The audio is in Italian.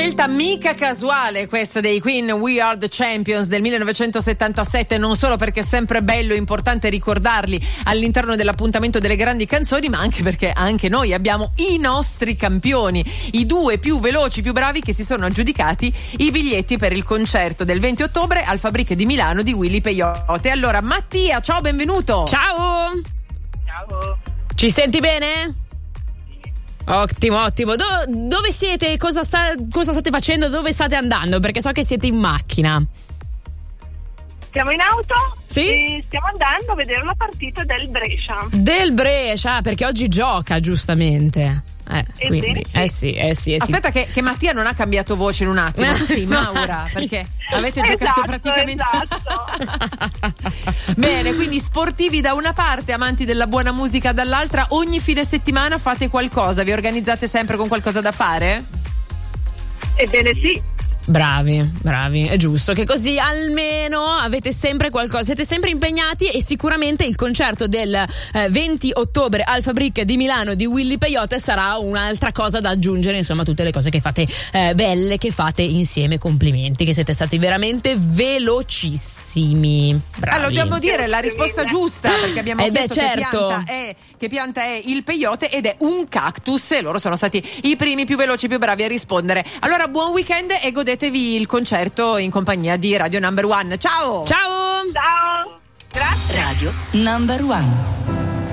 Scelta mica casuale questa dei Queen, We Are the Champions del 1977, non solo perché è sempre bello e importante ricordarli all'interno dell'appuntamento delle grandi canzoni, ma anche perché anche noi abbiamo i nostri campioni, i due più veloci, più bravi che si sono aggiudicati i biglietti per il concerto del 20 ottobre al Fabric di Milano di Willy Peyote. Allora Mattia, ciao, benvenuto. Ciao. Ciao. Ci senti bene? Ottimo. Dove siete? Cosa state facendo? Dove state andando? Perché so che siete in macchina. Siamo in auto. Sì? E stiamo andando a vedere la partita del Brescia. Del Brescia, perché oggi gioca, giustamente. Quindi, sì. sì. Aspetta che Mattia non ha cambiato voce in un attimo. Tu sei Maura, Sì. perché avete giocato praticamente. Esatto. Bene, quindi sportivi da una parte, amanti della buona musica dall'altra. Ogni fine settimana fate qualcosa? Vi organizzate sempre con qualcosa da fare? Ebbene sì. Bravi, è giusto che così almeno avete sempre qualcosa, siete sempre impegnati, e sicuramente il concerto del 20 ottobre al Fabric di Milano di Willy Peyote sarà un'altra cosa da aggiungere, insomma, tutte le cose che fate belle, che fate insieme. Complimenti, che siete stati veramente velocissimi. Bravi. Allora dobbiamo dire la risposta giusta, perché abbiamo chiesto certo. che pianta è il peyote, ed è un cactus, e loro sono stati i primi, più veloci, più bravi a rispondere. Allora buon weekend e godetevi il concerto in compagnia di Radio Number One. Ciao! Ciao! Ciao. Grazie. Radio Number One.